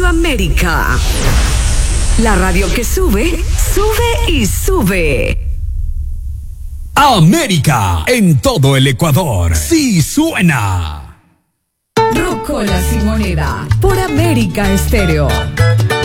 América. La radio que sube, sube y sube. América en todo el Ecuador. Sí suena. Rocola y Moneda por América Estéreo.